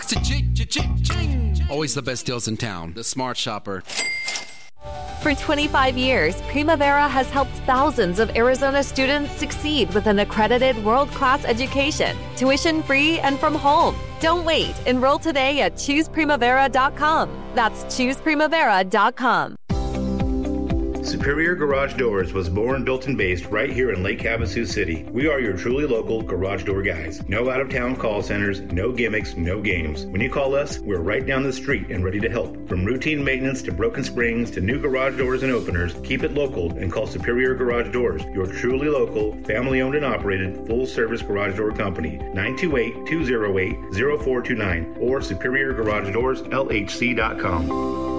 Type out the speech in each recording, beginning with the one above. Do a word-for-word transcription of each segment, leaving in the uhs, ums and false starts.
Ching. Always the best deals in town. The Smart Shopper. For twenty-five years, Primavera has helped thousands of Arizona students succeed with an accredited world-class education, tuition-free and from home. Don't wait. Enroll today at choose primavera dot com. That's choose primavera dot com. Superior Garage Doors was born, built, and based right here in Lake Havasu City. We are your truly local garage door guys. No out-of-town call centers, no gimmicks, no games. When you call us, we're right down the street and ready to help. From routine maintenance to broken springs to new garage doors and openers, keep it local and call Superior Garage Doors, your truly local, family-owned and operated, full-service garage door company. nine two eight, two oh eight, oh four two nine or superior garage doors L H C dot com.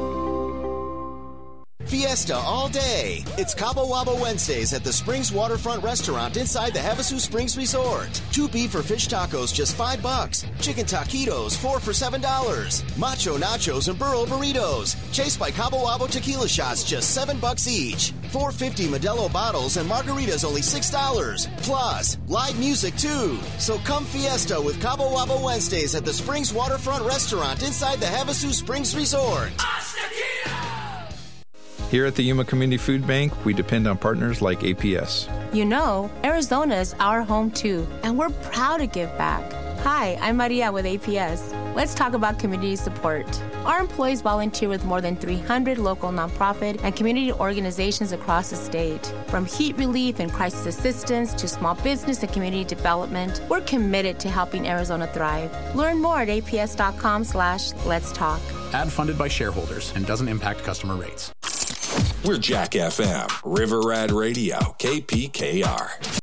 Fiesta all day. It's Cabo Wabo Wednesdays at the Springs Waterfront Restaurant inside the Havasu Springs Resort. Two beef or fish tacos, just five bucks. Chicken taquitos, four for seven dollars. Macho nachos and burro burritos. Chased by Cabo Wabo tequila shots, just seven bucks each. four fifty Modelo bottles and margaritas, only six dollars. Plus, live music too. So come Fiesta with Cabo Wabo Wednesdays at the Springs Waterfront Restaurant inside the Havasu Springs Resort. Here at the Yuma Community Food Bank, we depend on partners like A P S. You know, Arizona is our home too, and we're proud to give back. Hi, I'm Maria with A P S. Let's talk about community support. Our employees volunteer with more than three hundred local nonprofit and community organizations across the state. From heat relief and crisis assistance to small business and community development, we're committed to helping Arizona thrive. Learn more at aps.com slash let's talk. Ad funded by shareholders and doesn't impact customer rates. We're Jack F M, River Rad Radio, K P K R.